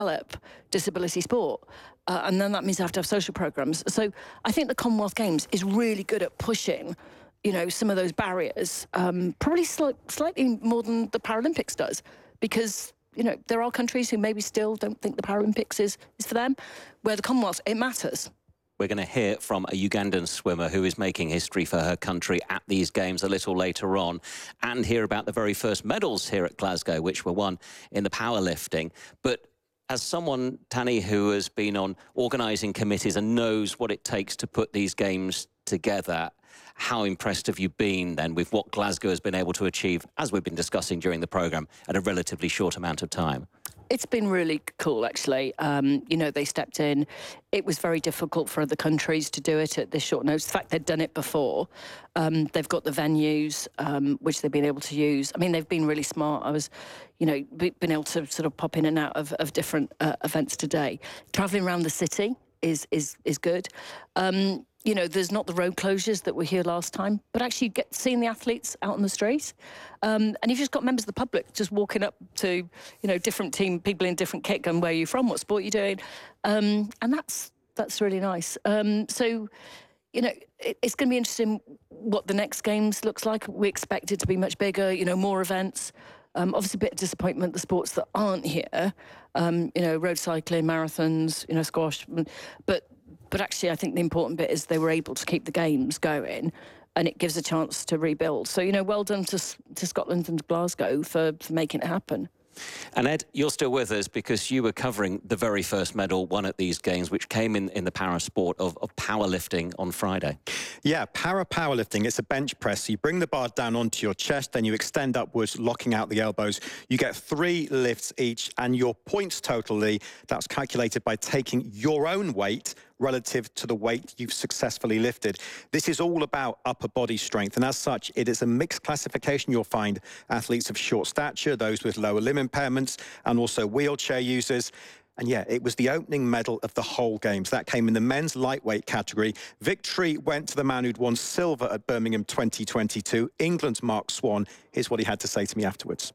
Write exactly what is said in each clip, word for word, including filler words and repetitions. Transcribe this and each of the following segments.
develop disability sport. Uh, and then that means they have to have social programs. So I think the Commonwealth Games is really good at pushing, you know, some of those barriers, um, probably sli slightly more than the Paralympics does, because, you know, there are countries who maybe still don't think the Paralympics is, is for them, where the Commonwealth, it matters. We're going to hear from a Ugandan swimmer who is making history for her country at these games a little later on, and hear about the very first medals here at Glasgow, which were won in the powerlifting. But as someone, Tanni, who has been on organising committees and knows what it takes to put these games together, how impressed have you been then with what Glasgow has been able to achieve, as we've been discussing during the programme, at a relatively short amount of time? It's been really cool, actually. Um, you know, they stepped in. It was very difficult for other countries to do it at this short notice. The fact they'd done it before. Um, they've got the venues, um, which they've been able to use. I mean, they've been really smart. I was, you know, been able to sort of pop in and out of, of different uh, events today. Travelling around the city is, is, is good. Um, You know, there's not the road closures that were here last time, but actually you get seeing the athletes out on the street. Um, and you've just got members of the public just walking up to, you know, different team, people in different kit, going, where are you from, what sport are you doing? Um, and that's that's really nice. Um, so, you know, it, it's going to be interesting what the next Games looks like. We expect it to be much bigger, you know, more events. Um, obviously, a bit of disappointment, the sports that aren't here, um, you know, road cycling, marathons, you know, squash, but But actually, I think the important bit is they were able to keep the games going, and it gives a chance to rebuild. So, you know, well done to, to Scotland and Glasgow for, for making it happen. And Ed, you're still with us because you were covering the very first medal won at these games, which came in, in the para sport of, of powerlifting on Friday. Yeah, para powerlifting, it's a bench press. So you bring the bar down onto your chest, then you extend upwards, locking out the elbows. You get three lifts each, and your points totally, that's calculated by taking your own weight relative to the weight you've successfully lifted. This is all about upper body strength, and as such, it is a mixed classification. You'll find athletes of short stature, those with lower limb impairments, and also wheelchair users. And yeah, it was the opening medal of the whole Games. That came in the men's lightweight category. Victory went to the man who'd won silver at Birmingham twenty twenty-two, England's Mark Swan. Here's what he had to say to me afterwards.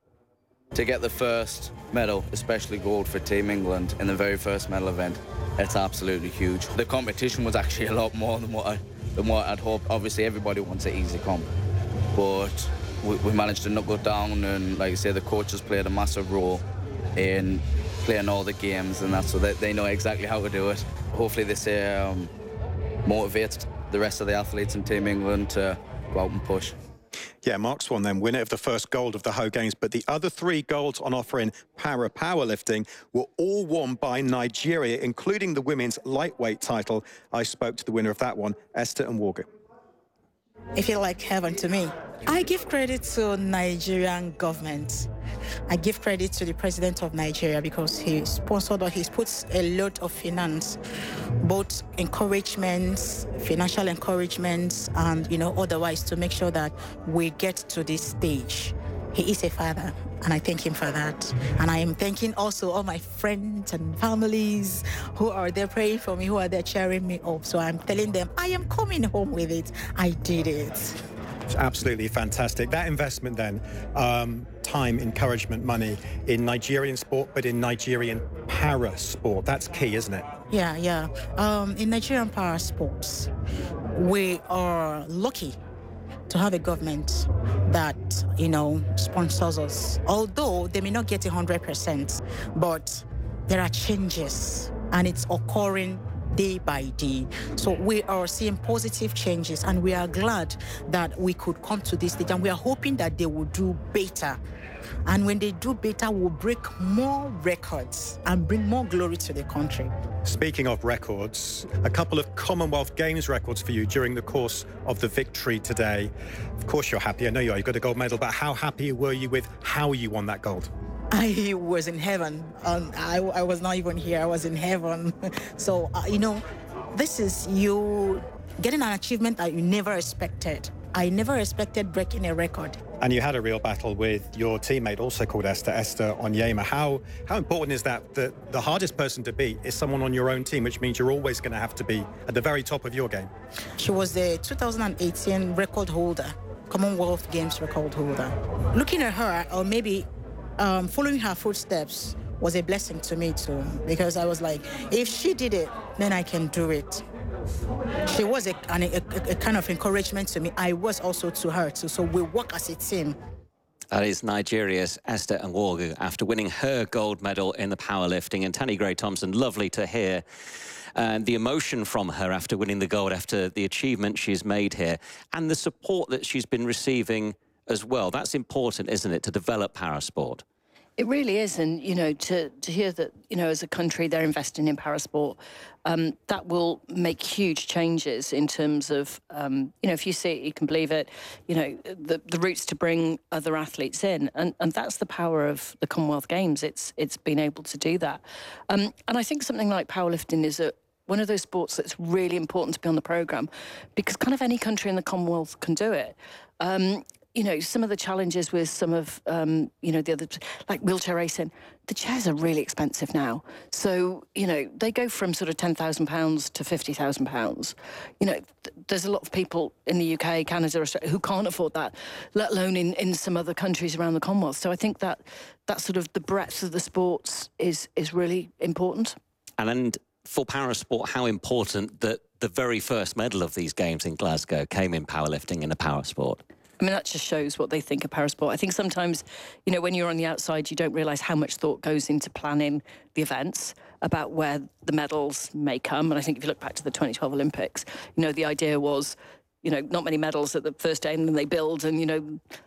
To get the first medal, especially gold for Team England in the very first medal event, it's absolutely huge. The competition was actually a lot more than what, I, than what I'd hoped. Obviously, everybody wants an easy comp, but we, we managed to knuckle down, and like I say, the coaches played a massive role in playing all the games, and that's so they, they know exactly how to do it. Hopefully this um, motivates the rest of the athletes in Team England to go out and push. Yeah, Mark Swan then, winner of the first gold of the Ho Games, but the other three golds on offer in para powerlifting were all won by Nigeria, including the women's lightweight title. I spoke to the winner of that one, Esther Nwogu. It feels like heaven to me. I give credit to Nigerian government. I give credit to the president of Nigeria because he sponsored or he's put a lot of finance, both encouragements, financial encouragements, and, you know, otherwise to make sure that we get to this stage. He is a father, and I thank him for that. And I am thanking also all my friends and families who are there praying for me, who are there cheering me up. So I'm telling them, I am coming home with it. I did it. It's absolutely fantastic. That investment then, um, time, encouragement, money in Nigerian sport, but in Nigerian para sport, that's key, isn't it? Yeah, yeah. Um, in Nigerian para sports, we are lucky to have a government that, you know, sponsors us. Although they may not get one hundred percent, but there are changes, and it's occurring day by day. So we are seeing positive changes, and we are glad that we could come to this stage, and we are hoping that they will do better. And when they do better, we'll break more records and bring more glory to the country. Speaking of records, a couple of Commonwealth Games records for you during the course of the victory today. Of course you're happy, I know you are, you got a gold medal, but how happy were you with how you won that gold? I was in heaven. Um, I, I was not even here, I was in heaven. So, uh, you know, this is you getting an achievement that you never expected. I never expected breaking a record. And you had a real battle with your teammate, also called Esther, Esther Onyema. How, how important is that, that the hardest person to beat is someone on your own team, which means you're always going to have to be at the very top of your game? She was the two thousand eighteen record holder, Commonwealth Games record holder. Looking at her, or maybe um, following her footsteps, was a blessing to me too, because I was like, if she did it, then I can do it. She was a, an, a, a kind of encouragement to me. I was also to her too, so we work as a team. That is Nigeria's Esther Nwogu after winning her gold medal in the powerlifting. And Tanni Grey-Thompson, lovely to hear uh, the emotion from her after winning the gold, after the achievement she's made here, and the support that she's been receiving as well. That's important, isn't it, to develop parasport? It really is, and, you know, to, to hear that, you know, as a country they're investing in parasport, um, that will make huge changes in terms of, um, you know, if you see it, you can believe it, you know, the, the routes to bring other athletes in, and, and that's the power of the Commonwealth Games. It's it's been able to do that. Um, and I think something like powerlifting is a, one of those sports that's really important to be on the programme, because kind of any country in the Commonwealth can do it. Um, You know, some of the challenges with some of, um, you know, the other, like wheelchair racing, the chairs are really expensive now. So, you know, they go from sort of ten thousand pounds to fifty thousand pounds. You know, th there's a lot of people in the U K, Canada, Australia, who can't afford that, let alone in, in some other countries around the Commonwealth. So I think that that sort of the breadth of the sports is, is really important. And, and for parasport, how important that the very first medal of these games in Glasgow came in powerlifting in a powersport? I mean, that just shows what they think of parasport. I think sometimes, you know, when you're on the outside, you don't realise how much thought goes into planning the events, about where the medals may come. And I think if you look back to the twenty twelve Olympics, you know, the idea was, you know, not many medals at the first day, and then they build, and, you know,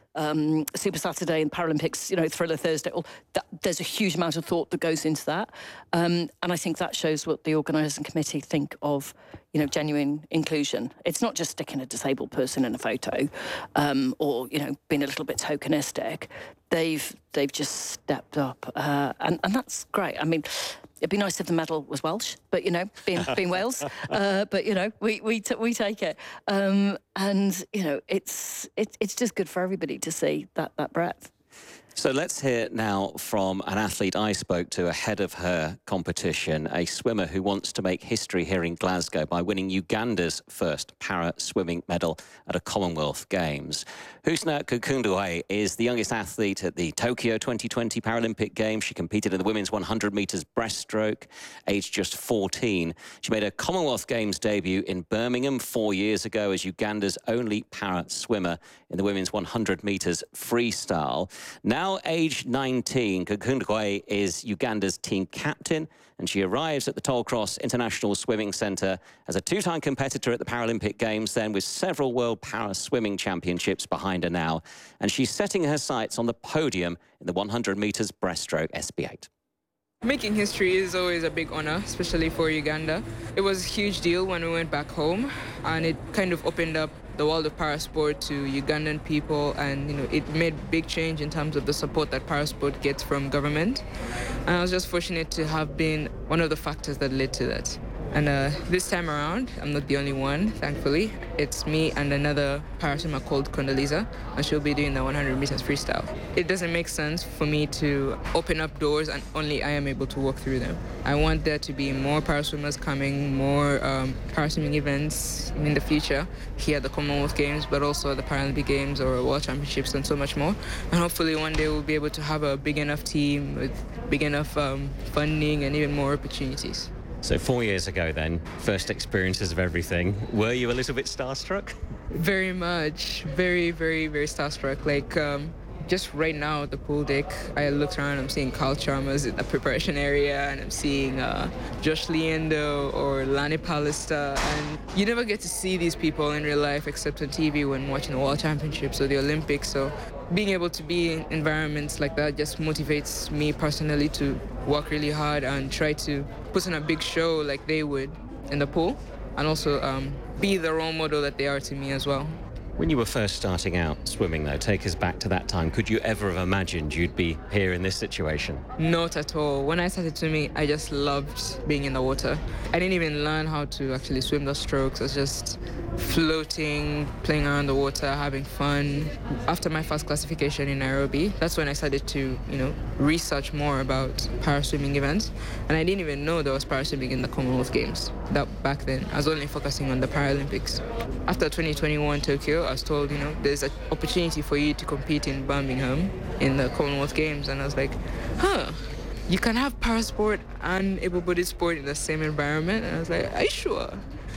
um, Super Saturday and Paralympics, you know, Thriller Thursday. Well, that, there's a huge amount of thought that goes into that. Um, and I think that shows what the organising committee think of, you know, genuine inclusion. It's not just sticking a disabled person in a photo um, or, you know, being a little bit tokenistic. They've they've just stepped up, uh, and, and that's great. I mean, it'd be nice if the medal was Welsh, but, you know, being, being Wales, uh, but, you know, we we, t we take it. Um, and, you know, it's, it, it's just good for everybody to see that, that breadth. So let's hear now from an athlete I spoke to ahead of her competition, a swimmer who wants to make history here in Glasgow by winning Uganda's first para-swimming medal at a Commonwealth Games. Husna Kukundwe is the youngest athlete at the Tokyo twenty twenty Paralympic Games. She competed in the women's one hundred metres breaststroke, aged just fourteen. She made her Commonwealth Games debut in Birmingham four years ago as Uganda's only para-swimmer in the women's one hundred metres freestyle. Now aged nineteen, Kukundwe is Uganda's team captain, and she arrives at the Tollcross International Swimming Centre as a two-time competitor at the Paralympic Games, then with several World Para-Swimming Championships behind her now. And she's setting her sights on the podium in the one hundred metres breaststroke S B eight. Making history is always a big honor, especially for Uganda. It was a huge deal when we went back home, and it kind of opened up the world of parasport to Ugandan people, and, you know, it made big change in terms of the support that parasport gets from government. And I was just fortunate to have been one of the factors that led to that. And uh, this time around, I'm not the only one, thankfully. It's me and another paraswimmer called Condoleezza, and she'll be doing the one hundred meters freestyle. It doesn't make sense for me to open up doors and only I am able to walk through them. I want there to be more paraswimmers coming, more um, paraswimming events in the future, here at the Commonwealth Games, but also at the Paralympic Games or World Championships and so much more. And hopefully one day we'll be able to have a big enough team with big enough um, funding and even more opportunities. So four years ago then, first experiences of everything. Were you a little bit starstruck? Very much. Very, very, very starstruck. Like, um, just right now at the pool deck, I looked around, I'm seeing Carl Chalmers in the preparation area, and I'm seeing uh, Josh Liendo or Lani Pallister. And you never get to see these people in real life except on T V when watching the World Championships or the Olympics. So being able to be in environments like that just motivates me personally to work really hard and try to put on a big show like they would in the pool, and also um, be the role model that they are to me as well. When you were first starting out swimming, though, take us back to that time. Could you ever have imagined you'd be here in this situation? Not at all. When I started swimming, I just loved being in the water. I didn't even learn how to actually swim the strokes. I was just floating, playing around the water, having fun. After my first classification in Nairobi, that's when I started to, you know, research more about paraswimming events. And I didn't even know there was paraswimming in the Commonwealth Games. That back then, I was only focusing on the Paralympics. After twenty twenty-one Tokyo, I was told, you know, there's an opportunity for you to compete in Birmingham in the Commonwealth Games. And I was like, huh, you can have parasport and able-bodied sport in the same environment. And I was like, are you sure?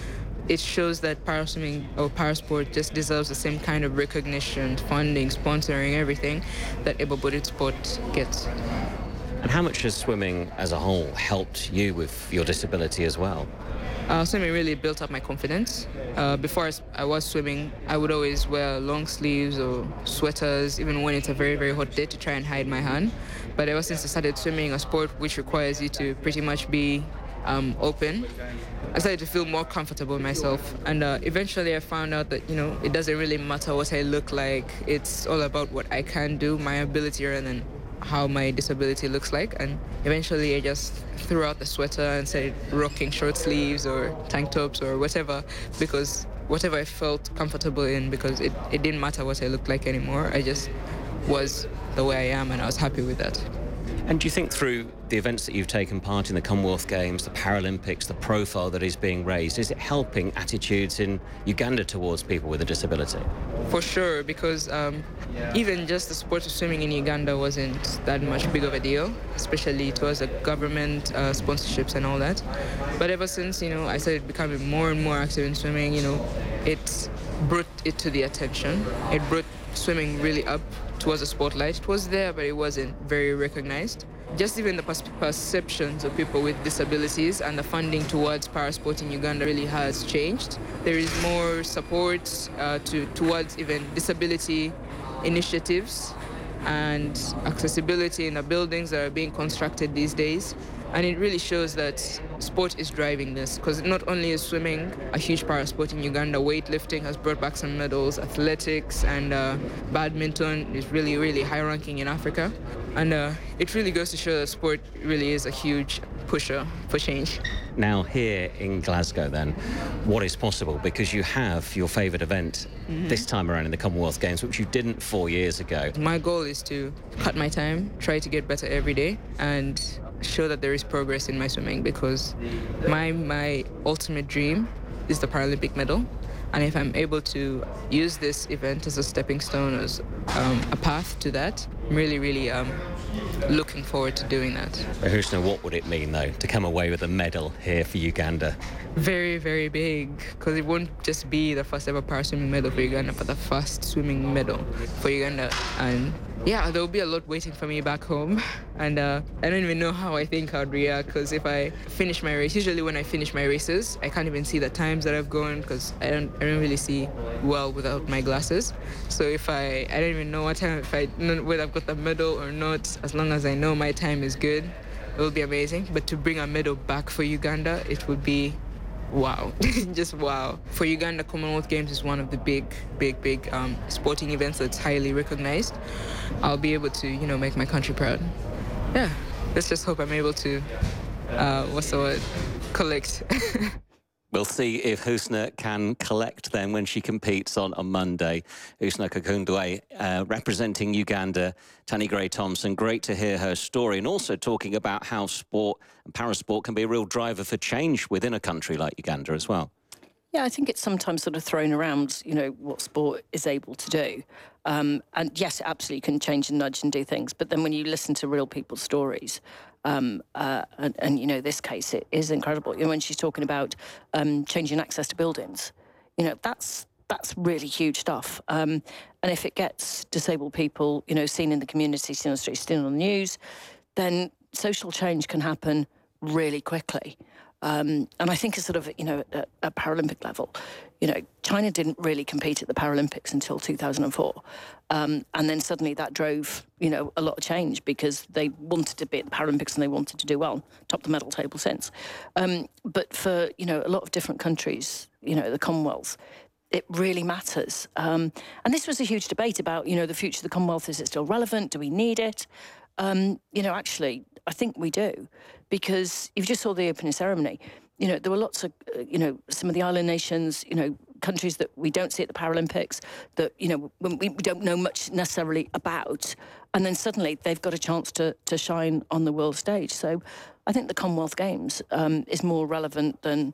It shows that paraswimming or parasport just deserves the same kind of recognition, funding, sponsoring, everything that able-bodied sport gets. And how much has swimming as a whole helped you with your disability as well? Uh, swimming really built up my confidence. Uh, before I was swimming, I would always wear long sleeves or sweaters, even when it's a very, very hot day, to try and hide my hand. But ever since I started swimming, a sport which requires you to pretty much be um, open, I started to feel more comfortable in myself. And uh, eventually I found out that, you know, it doesn't really matter what I look like. It's all about what I can do, my ability, rather than how my disability looks like. And eventually I just threw out the sweater and started rocking short sleeves or tank tops or whatever, because whatever I felt comfortable in, because it, it didn't matter what I looked like anymore. I just was the way I am, and I was happy with that. And do you think through the events that you've taken part in, the Commonwealth Games, the Paralympics, the profile that is being raised, is it helping attitudes in Uganda towards people with a disability? For sure, because um, even just the sport of swimming in Uganda wasn't that much big of a deal, especially towards the government uh, sponsorships and all that. But ever since, you know, I started becoming more and more active in swimming, you know, it brought it to the attention. It brought swimming really up towards the spotlight. It was there, but it wasn't very recognized. Just even the perceptions of people with disabilities and the funding towards parasport in Uganda really has changed. There is more support uh, to, towards even disability initiatives and accessibility in the buildings that are being constructed these days. And it really shows that sport is driving this, because not only is swimming a huge parasport in Uganda, weightlifting has brought back some medals, athletics and uh, badminton is really, really high ranking in Africa. And uh, it really goes to show that sport really is a huge pusher for change. Now here in Glasgow then, what is possible? Because you have your favourite event mm-hmm. this time around in the Commonwealth Games, which you didn't four years ago. My goal is to cut my time, try to get better every day, and show that there is progress in my swimming, because my my ultimate dream is the Paralympic medal. And if I'm able to use this event as a stepping stone, as um, a path to that, I'm really, really um, looking forward to doing that. Husna, what would it mean, though, to come away with a medal here for Uganda? Very, very big, because it won't just be the first ever paraswimming medal for Uganda, but the first swimming medal for Uganda. And yeah, there will be a lot waiting for me back home, and uh, I don't even know how I think I'd react, because if I finish my race, usually when I finish my races, I can't even see the times that I've gone, because I don't, I don't really see well without my glasses. So if I, I don't even know what time, if I know whether I've got the medal or not, as long as I know my time is good, it will be amazing. But to bring a medal back for Uganda, it would be wow, just wow. For Uganda, Commonwealth Games is one of the big, big, big um, sporting events that's highly recognized. I'll be able to, you know, make my country proud. Yeah, let's just hope I'm able to, uh, what's the word, collect. We'll see if Husna can collect then when she competes on, on Monday. Husna Kakundwe, uh, representing Uganda. Tanni Grey-Thompson, great to hear her story, and also talking about how sport and parasport can be a real driver for change within a country like Uganda as well. Yeah, I think it's sometimes sort of thrown around, you know, what sport is able to do. Um, and yes, it absolutely can change and nudge and do things. But then when you listen to real people's stories, um, uh, and, and, you know, this case, it is incredible. You know, when she's talking about um, changing access to buildings, you know, that's that's really huge stuff. Um, and if it gets disabled people, you know, seen in the community, seen on the streets, seen on the news, then social change can happen really quickly. Um, and I think it's sort of, you know, at a Paralympic level, you know, China didn't really compete at the Paralympics until two thousand four. Um, and then suddenly that drove, you know, a lot of change, because they wanted to be at the Paralympics and they wanted to do well, top the medal table since. Um, but for, you know, a lot of different countries, you know, the Commonwealth, it really matters. Um, and this was a huge debate about, you know, the future of the Commonwealth. Is it still relevant? Do we need it? Um, you know, actually, I think we do, because you just saw the opening ceremony. You know, there were lots of, uh, you know, some of the island nations, you know, countries that we don't see at the Paralympics, that, you know, we, we don't know much necessarily about. And then suddenly they've got a chance to, to shine on the world stage. So I think the Commonwealth Games um, is more relevant than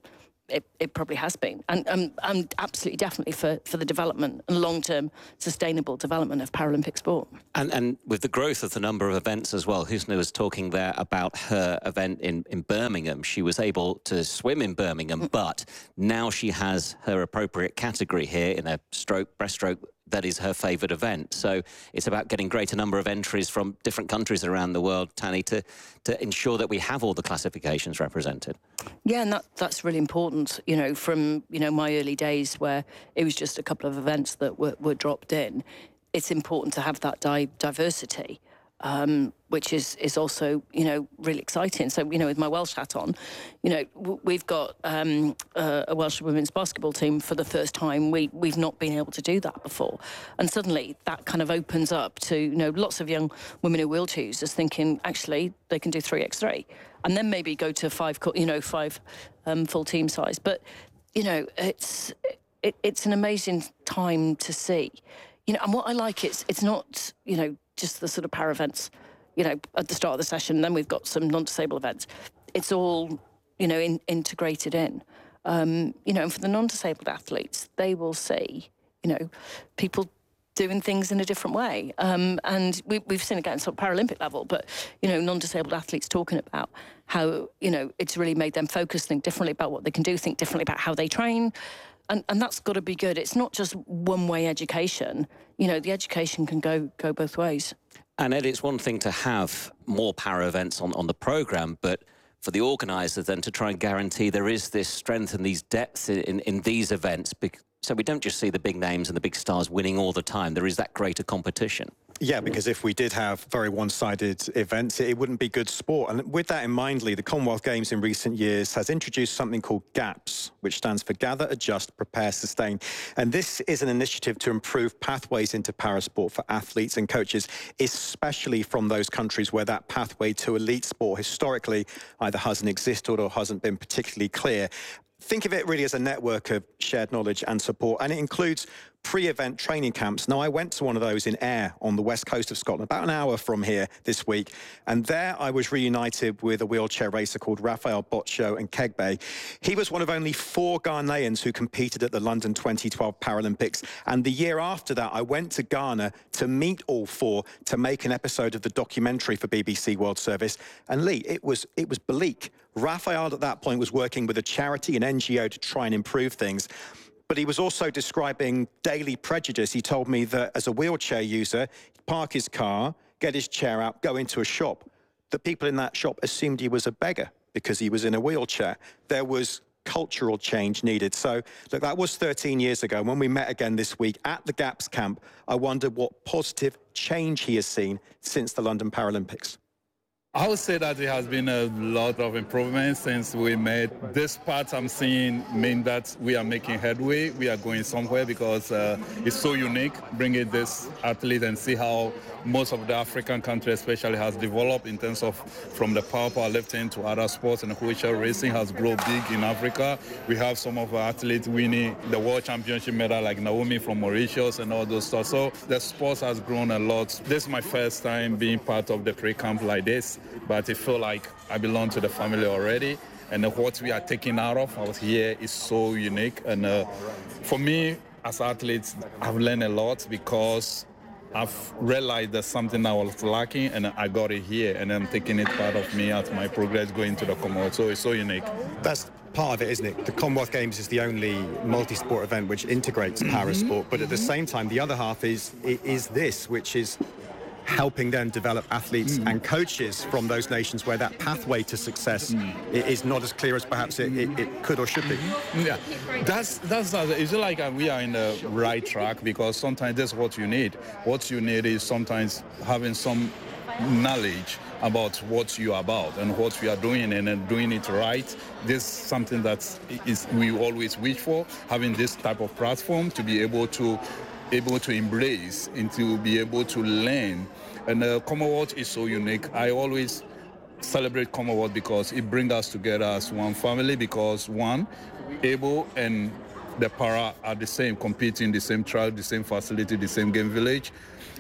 it, it probably has been. And um, and absolutely, definitely for, for the development and long-term sustainable development of Paralympic sport. And, and with the growth of the number of events as well, Husna was talking there about her event in, in Birmingham. She was able to swim in Birmingham, mm. but now she has her appropriate category here in a stroke, breaststroke, that is her favourite event. So it's about getting greater number of entries from different countries around the world, Tanni, to, to ensure that we have all the classifications represented. Yeah, and that, that's really important, you know, from, you know, my early days where it was just a couple of events that were, were dropped in. It's important to have that di diversity. Um, which is, is also, you know, really exciting. So, you know, with my Welsh hat on, you know, w we've got um, uh, a Welsh women's basketball team for the first time. We, we've not been able to do that before. And suddenly that kind of opens up to, you know, lots of young women in wheelchair users thinking, actually, they can do three by three. And then maybe go to five, you know, five um, full team size. But, you know, it's, it, it's an amazing time to see. You know, and what I like, it's, it's not, you know, just the sort of para events, you know, at the start of the session. Then we've got some non-disabled events. It's all, you know, in, integrated in. Um, you know, and for the non-disabled athletes, they will see, you know, people doing things in a different way. Um, and we, we've seen it at sort of Paralympic level, but, you know, non-disabled athletes talking about how, you know, it's really made them focus, think differently about what they can do, think differently about how they train. And, and that's got to be good. It's not just one-way education. You know, the education can go go both ways. And Ed, it's one thing to have more para events on, on the programme, but for the organisers then to try and guarantee there is this strength and these depths in, in, in these events, so we don't just see the big names and the big stars winning all the time. There is that greater competition. Yeah, because if we did have very one-sided events, it wouldn't be good sport. And with that in mind, Lee, the Commonwealth Games in recent years has introduced something called GAPS, which stands for Gather, Adjust, Prepare, Sustain. And this is an initiative to improve pathways into parasport for athletes and coaches, especially from those countries where that pathway to elite sport historically either hasn't existed or hasn't been particularly clear. Think of it really as a network of shared knowledge and support, and it includes pre-event training camps. Now, I went to one of those in Ayr on the west coast of Scotland, about an hour from here this week, and there I was reunited with a wheelchair racer called Raphael Botcho and Kegbe. He was one of only four Ghanaians who competed at the London twenty twelve Paralympics, and the year after that, I went to Ghana to meet all four to make an episode of the documentary for B B C World Service. And Lee, it was, it was bleak. Raphael at that point was working with a charity, an N G O, to try and improve things. But he was also describing daily prejudice. He told me that as a wheelchair user, he'd park his car, get his chair out, go into a shop. The people in that shop assumed he was a beggar because he was in a wheelchair. There was cultural change needed. So, look, that was thirteen years ago. When we met again this week at the GAPS camp, I wondered what positive change he has seen since the London Paralympics. I would say that it has been a lot of improvement since we met. This part I'm seeing mean that we are making headway. We are going somewhere because uh, it's so unique, bringing this athlete and see how most of the African countries especially has developed in terms of from the power powerlifting to other sports, and wheelchair racing has grown big in Africa. We have some of our athletes winning the world championship medal like Naomi from Mauritius and all those stuff. So the sports has grown a lot. This is my first time being part of the pre-camp like this, but I feel like I belong to the family already. And what we are taking out of out here is so unique. And uh, for me, as athletes, I've learned a lot because I've realized there's something I was lacking, and I got it here, and I'm taking it part of me as my progress going to the Commonwealth. So it's so unique. That's part of it, isn't it? The Commonwealth Games is the only multi-sport event which integrates mm-hmm. parasport, but at the same time, the other half is is this, which is helping them develop athletes mm. and coaches from those nations where that pathway to success mm. is not as clear as perhaps it, it, it could or should be. Yeah, that's that's it's like we are in the right track, because sometimes that's what you need. What you need is sometimes having some knowledge about what you're about and what we are doing, and then doing it right. This is something that is we always wish for, having this type of platform to be able to able to embrace and to be able to learn. And uh, Commonwealth is so unique. I always celebrate Commonwealth because it brings us together as one family, because one, Able and the para are the same, competing the same track, the same facility, the same game village.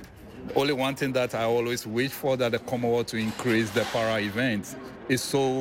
Only one thing that I always wish for, that the Commonwealth to increase the para events. It's so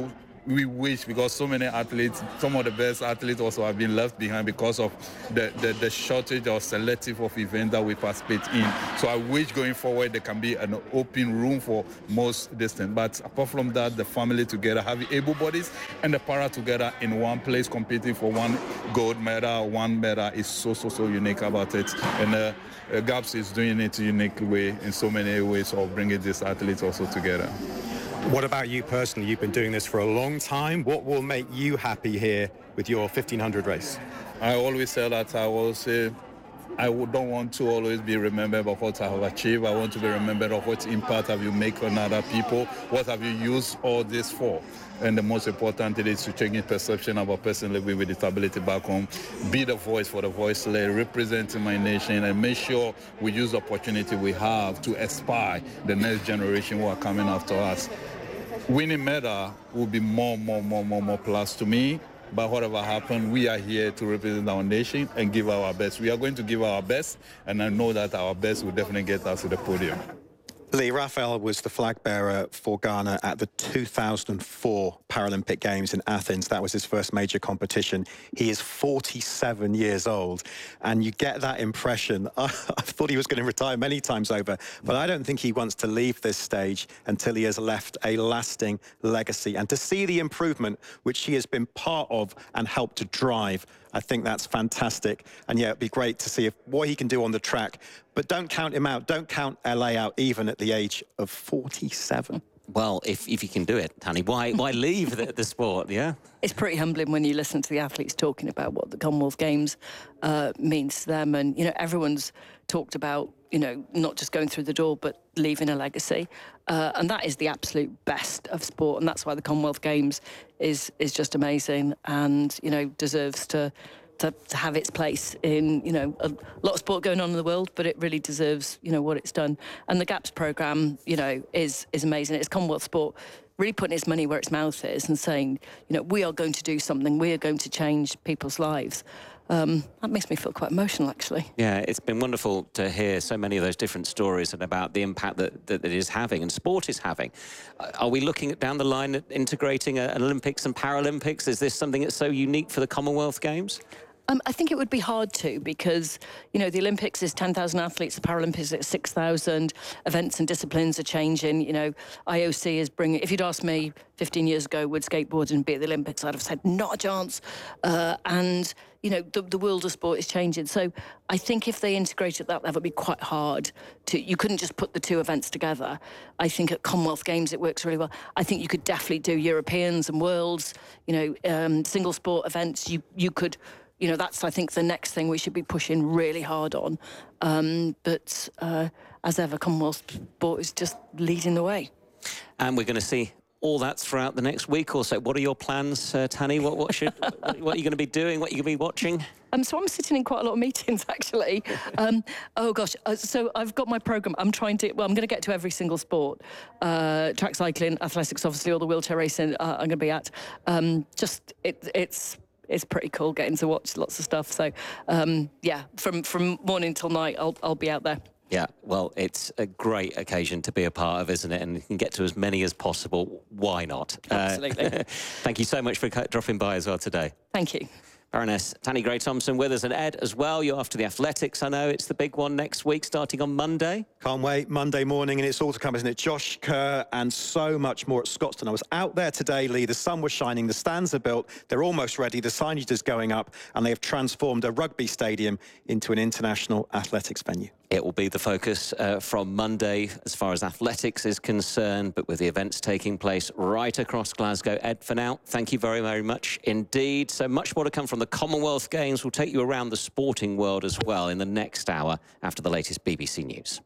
we wish, because so many athletes, some of the best athletes also have been left behind because of the, the, the shortage or selective of events that we participate in. So I wish going forward there can be an open room for most distance. But apart from that, the family together, having able bodies and the para together in one place competing for one gold medal, one medal is so, so, so unique about it. And uh, uh, GAPS is doing it a unique way in so many ways of bringing these athletes also together. What about you personally? You've been doing this for a long time. What will make you happy here with your fifteen hundred race? I always say that I will say I don't want to always be remembered of what I have achieved. I want to be remembered of what impact have you made on other people. What have you used all this for? And the most important thing is to change perception of a person living with disability back home. Be the voice for the voiceless, representing my nation, and make sure we use the opportunity we have to inspire the next generation who are coming after us. Winning medal will be more, more, more, more, more plus to me. But whatever happens, we are here to represent our nation and give our best. We are going to give our best, and I know that our best will definitely get us to the podium. Lee, Raphael was the flag bearer for Ghana at the two thousand four Paralympic Games in Athens. That was his first major competition. He is forty-seven years old, and you get that impression. I, I thought he was going to retire many times over, but I don't think he wants to leave this stage until he has left a lasting legacy. And to see the improvement which he has been part of and helped to drive, I think that's fantastic. And yeah, it'd be great to see if, what he can do on the track. But don't count him out. Don't count L A out, even at the age of forty-seven. Well, if, if you can do it, Tanni, why, why leave the, the sport, yeah? It's pretty humbling when you listen to the athletes talking about what the Commonwealth Games uh, means to them. And, you know, everyone's talked about, you know, not just going through the door, but leaving a legacy. Uh, and that is the absolute best of sport. And that's why the Commonwealth Games is is just amazing and, you know, deserves to, to, to have its place in, you know, a lot of sport going on in the world, but it really deserves, you know, what it's done. And the GAPS programme, you know, is, is amazing. It's Commonwealth sport really putting its money where its mouth is and saying, you know, we are going to do something. We are going to change people's lives. Um, that makes me feel quite emotional, actually. Yeah, it's been wonderful to hear so many of those different stories and about the impact that, that it is having and sport is having. Uh, are we looking at down the line at integrating a, an Olympics and Paralympics? Is this something that's so unique for the Commonwealth Games? Um, I think it would be hard to because, you know, the Olympics is ten thousand athletes, the Paralympics is six thousand. Events and disciplines are changing. You know, I O C is bringing... If you'd asked me fifteen years ago, would skateboarding be at the Olympics, I'd have said, not a chance. Uh, and, you know, the, the world of sport is changing. So I think if they integrate at that level, it would be quite hard to... You couldn't just put the two events together. I think at Commonwealth Games, it works really well. I think you could definitely do Europeans and Worlds, you know, um, single sport events. You, you could... You know, that's, I think, the next thing we should be pushing really hard on. Um, but uh, as ever, Commonwealth sport is just leading the way. And we're going to see all that throughout the next week or so. What are your plans, uh, Tanni? What, what, should, what, what are you going to be doing? What are you going to be watching? Um, so I'm sitting in quite a lot of meetings, actually. Um, oh, gosh. Uh, so I've got my programme. I'm trying to... Well, I'm going to get to every single sport. Uh, track cycling, athletics, obviously, all the wheelchair racing uh, I'm going to be at. Um, just, it, it's... It's pretty cool getting to watch lots of stuff. So, um, yeah, from, from morning till night, I'll, I'll be out there. Yeah, well, it's a great occasion to be a part of, isn't it? And you can get to as many as possible. Why not? Absolutely. Uh, thank you so much for dropping by as well today. Thank you. Baroness Tanni Grey-Thompson with us, and Ed as well. You're after the athletics. I know it's the big one next week, starting on Monday. Can't wait. Monday morning, and it's all to come, isn't it? Josh Kerr and so much more at Scotstoun. I was out there today, Lee. The sun was shining. The stands are built. They're almost ready. The signage is going up, and they have transformed a rugby stadium into an international athletics venue. It will be the focus uh, from Monday as far as athletics is concerned, but with the events taking place right across Glasgow. Ed, for now, thank you very, very much indeed. So much more to come from the Commonwealth Games. We'll take you around the sporting world as well in the next hour after the latest B B C News.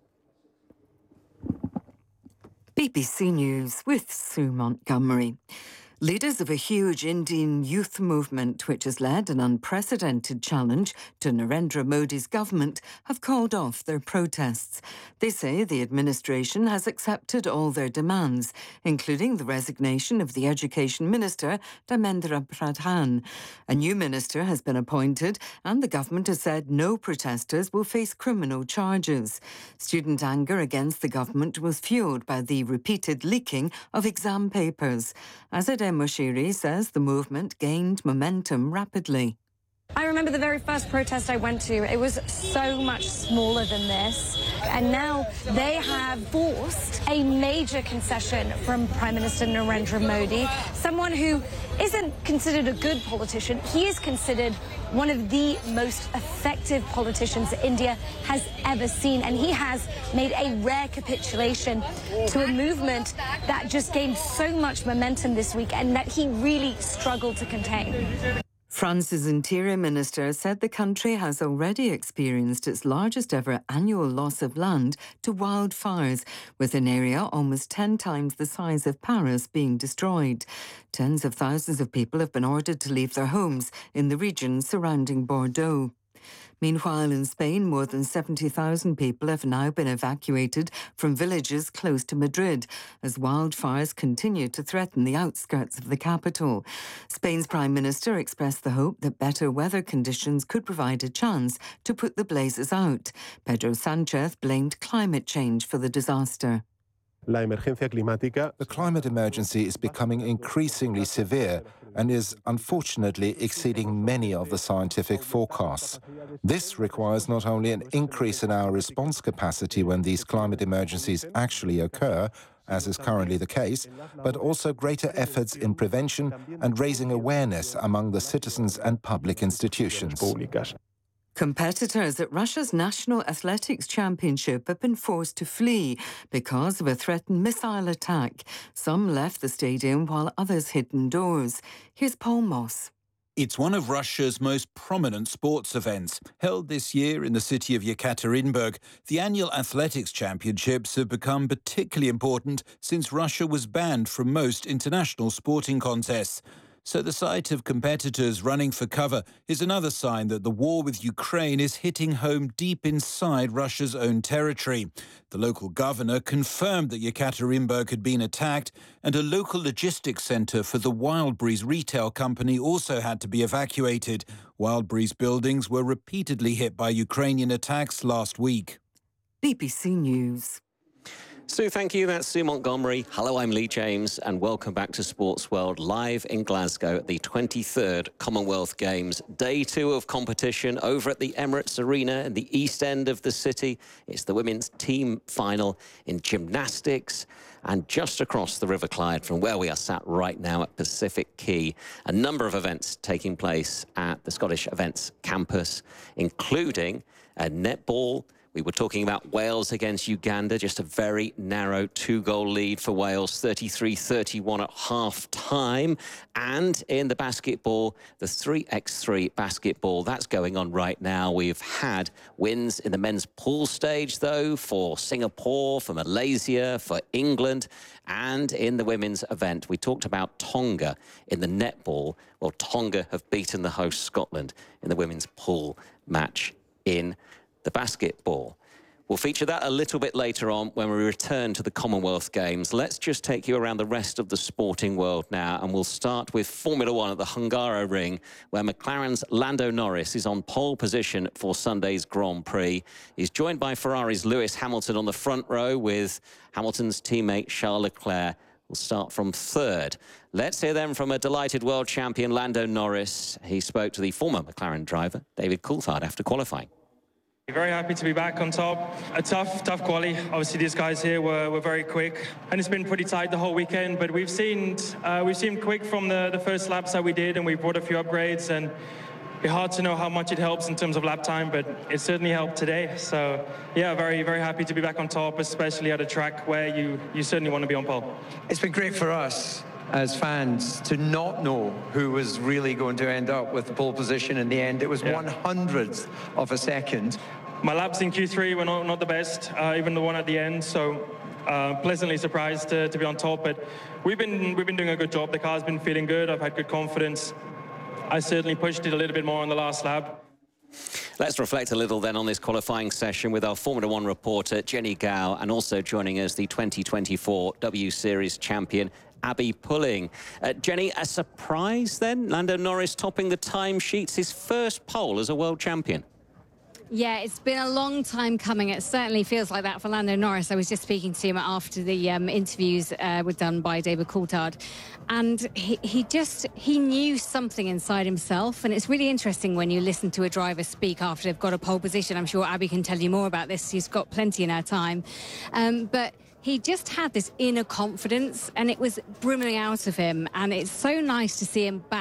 B B C News with Sue Montgomery. Leaders of a huge Indian youth movement, which has led an unprecedented challenge to Narendra Modi's government, have called off their protests. They say the administration has accepted all their demands, including the resignation of the Education Minister, Dharmendra Pradhan. A new minister has been appointed, and the government has said no protesters will face criminal charges. Student anger against the government was fuelled by the repeated leaking of exam papers. As it Moshiri says the movement gained momentum rapidly. I remember the very first protest I went to, it was so much smaller than this. And now they have forced a major concession from Prime Minister Narendra Modi, someone who isn't considered a good politician. He is considered one of the most effective politicians India has ever seen. And he has made a rare capitulation to a movement that just gained so much momentum this week and that he really struggled to contain. France's Interior Minister said the country has already experienced its largest ever annual loss of land to wildfires, with an area almost ten times the size of Paris being destroyed. Tens of thousands of people have been ordered to leave their homes in the region surrounding Bordeaux. Meanwhile, in Spain, more than seventy thousand people have now been evacuated from villages close to Madrid as wildfires continue to threaten the outskirts of the capital. Spain's Prime Minister expressed the hope that better weather conditions could provide a chance to put the blazes out. Pedro Sánchez blamed climate change for the disaster. The climate emergency is becoming increasingly severe and is unfortunately exceeding many of the scientific forecasts. This requires not only an increase in our response capacity when these climate emergencies actually occur, as is currently the case, but also greater efforts in prevention and raising awareness among the citizens and public institutions. Competitors at Russia's National Athletics Championship have been forced to flee because of a threatened missile attack. Some left the stadium while others hid indoors. Here's Paul Moss. It's one of Russia's most prominent sports events. Held this year in the city of Yekaterinburg, the annual athletics championships have become particularly important since Russia was banned from most international sporting contests. So the sight of competitors running for cover is another sign that the war with Ukraine is hitting home deep inside Russia's own territory. The local governor confirmed that Yekaterinburg had been attacked, and a local logistics centre for the Wildberries retail company also had to be evacuated. Wildberries buildings were repeatedly hit by Ukrainian attacks last week. B B C News. Sue, thank you. That's Sue Montgomery. Hello, I'm Lee James, and welcome back to Sports World, live in Glasgow at the twenty-third Commonwealth Games. Day two of competition over at the Emirates Arena in the east end of the city. It's the women's team final in gymnastics. And just across the River Clyde from where we are sat right now at Pacific Quay, a number of events taking place at the Scottish Events campus, including a netball. We were talking about Wales against Uganda, just a very narrow two-goal lead for Wales, thirty-three thirty-one at half-time. And in the basketball, the three by three basketball, that's going on right now. We've had wins in the men's pool stage, though, for Singapore, for Malaysia, for England. And in the women's event, we talked about Tonga in the netball. Well, Tonga have beaten the host Scotland in the women's pool match in the basketball. We'll feature that a little bit later on when we return to the Commonwealth Games. Let's just take you around the rest of the sporting world now, and we'll start with Formula One at the Hungaroring, where McLaren's Lando Norris is on pole position for Sunday's Grand Prix. He's joined by Ferrari's Lewis Hamilton on the front row, with Hamilton's teammate Charles Leclerc will start from third. Let's hear then from a delighted world champion Lando Norris. He spoke to the former McLaren driver, David Coulthard, after qualifying. Very happy to be back on top. A tough, tough quali. Obviously, these guys here were, were very quick, and it's been pretty tight the whole weekend. But we've seen uh, we've seen quick from the, the first laps that we did, and we brought a few upgrades. And it's hard to know how much it helps in terms of lap time, but it certainly helped today. So yeah, very, very happy to be back on top, especially at a track where you you certainly want to be on pole. It's been great for us as fans to not know who was really going to end up with the pole position in the end. It was yeah. one hundredth of a second. My laps in Q three were not, not the best, uh, even the one at the end, so uh, pleasantly surprised to, to be on top. But we've been, we've been doing a good job. The car's been feeling good. I've had good confidence. I certainly pushed it a little bit more on the last lap. Let's reflect a little then on this qualifying session with our Formula One reporter, Jenny Gow, and also joining us, the twenty twenty-four W Series champion, Abby Pulling. Uh, Jenny, a surprise then? Lando Norris topping the timesheets, his first pole as a world champion. Yeah, it's been a long time coming. It certainly feels like that for Lando Norris. I was just speaking to him after the um, interviews uh, were done by David Coulthard. And he, he just, he knew something inside himself. And it's really interesting when you listen to a driver speak after they've got a pole position. I'm sure Abby can tell you more about this. She's got plenty in her time. Um, but he just had this inner confidence and it was brimming out of him. And it's so nice to see him back.